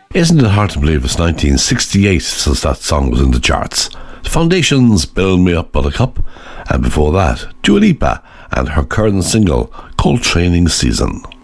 Isn't it hard to believe it's 1968 since that song was in the charts? Foundations, Build Me Up Buttercup, and before that, Dua Lipa and her current single, called Training Season.